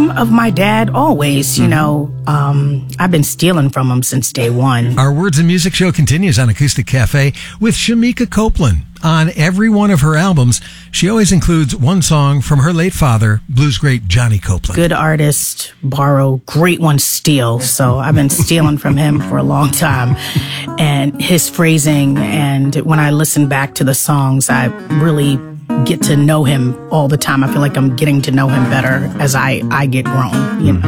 of my dad always, you know. I've been stealing from him since day one. Our Words and Music show continues on Acoustic Cafe with Shamika Copeland. On every one of her albums, she always includes one song from her late father, blues great Johnny Copeland. Good artist, borrow, great one, steal. So I've been stealing from him for a long time. And his phrasing, and when I listen back to the songs, I really get to know him all the time. I feel like I'm getting to know him better as I get grown, you know.